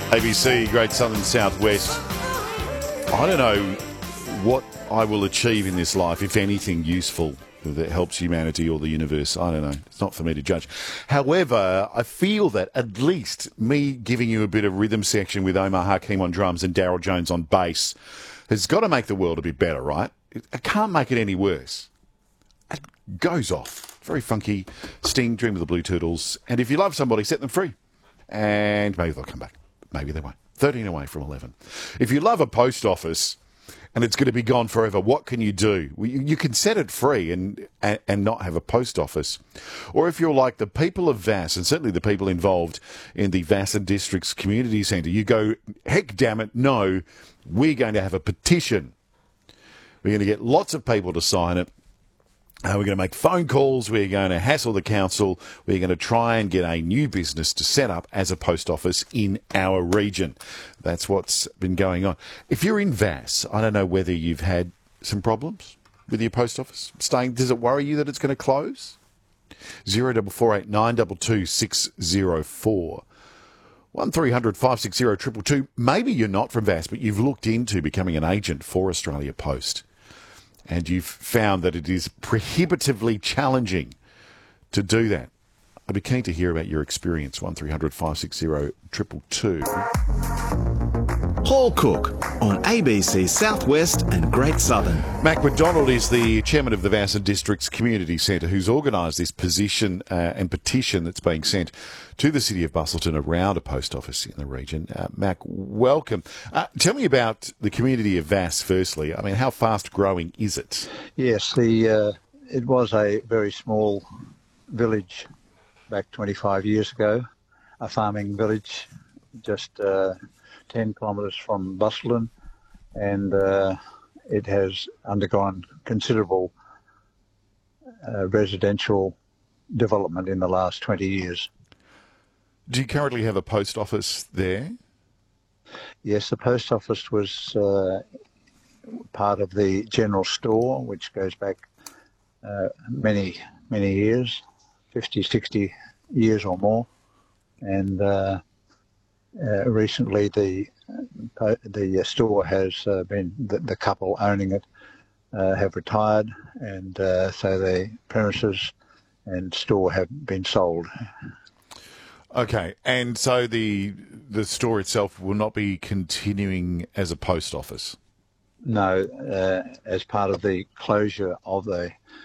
ABC, Great Southern Southwest. I don't know what I will achieve in this life, if anything useful that helps humanity or the universe. I don't know. It's not for me to judge. However, I feel that at least me giving you a bit of rhythm section with Omar Hakim on drums and Daryl Jones on bass has got to make the world a bit better, right? I can't make it any worse. It goes off. Very funky. Sting, Dream of the Blue Turtles. And if you love somebody, set them free. And maybe they'll come back. Maybe they won't. 13 away from 11. If you love a post office and it's going to be gone forever, what can you do? Well, you can set it free and not have a post office. Or if you're like the people of Vass, and certainly the people involved in the Vass and Districts Community Centre, you go, heck damn it, no, we're going to have a petition. We're going to get lots of people to sign it. We're going to make phone calls, we're going to hassle the council, we're going to try and get a new business to set up as a post office in our region. That's what's been going on. If you're in Vass, I don't know whether you've had some problems with your post office. Does it worry you that it's going to close? 0448 922 604. 1300 560 222. Maybe you're not from Vass, but you've looked into becoming an agent for Australia Post. And you've found that it is prohibitively challenging to do that. I'd be keen to hear about your experience. 1300 560 222. Paul Cook on ABC Southwest and Great Southern. Mac McDonald is the chairman of the Vass and Districts Community Centre, who's organised this position and petition that's being sent to the city of Busselton around a post office in the region. Mac, welcome. Tell me about the community of Vass, firstly. I mean, how fast growing is it? Yes, it was a very small village back 25 years ago, a farming village just 10 kilometres from Busselton, and it has undergone considerable residential development in the last 20 years. Do you currently have a post office there? Yes, the post office was part of the general store, which goes back many years, 50, 60 years or more, and recently the store has been, the couple owning it have retired, and so the premises and store have been sold. Okay, and so the store itself will not be continuing as a post office? No, as part of the closure of the